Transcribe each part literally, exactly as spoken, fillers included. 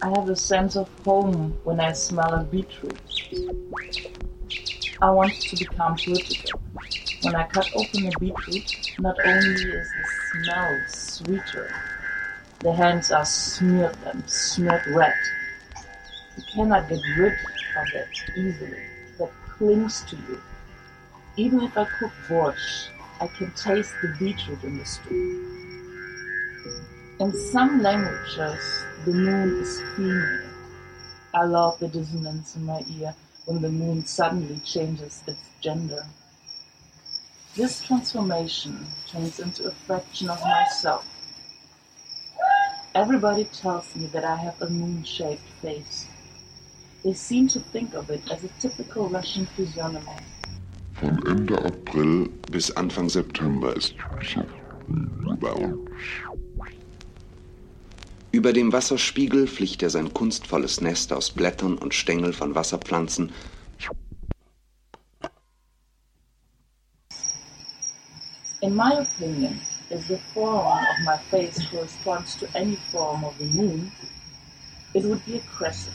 I have a sense of home when I smell a beetroot. I want to become political. When I cut open a beetroot, not only is the smell sweeter, the hands are smeared and smeared red. You cannot get rid of that easily. That clings to you. Even if I cook borscht, I can taste the beetroot in the stew. In some languages, the moon is female. I love the dissonance in my ear when the moon suddenly changes its gender. This transformation turns into a fraction of myself. Everybody tells me that I have a moon-shaped face. They seem to think of it as a typical Russian physiognomy. Von Ende April bis Anfang September ist bei uns. Über dem Wasserspiegel flicht er sein kunstvolles Nest aus Blättern und Stängel von Wasserpflanzen. In my opinion, if the form of my face corresponds to any form of the moon, it would be a crescent.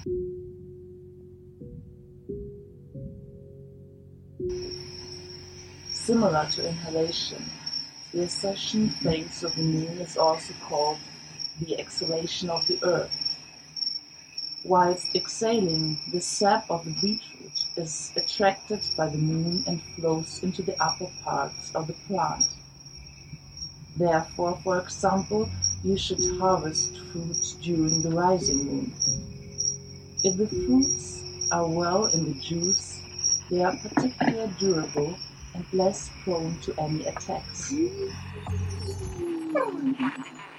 Similar to inhalation, the accession phase of the moon is also called the exhalation of the earth. Whilst exhaling, the sap of the beetroot is attracted by the moon and flows into the upper parts of the plant. Therefore, for example, you should harvest fruit during the rising moon. If the fruits are well in the juice, they are particularly durable and less prone to any attacks.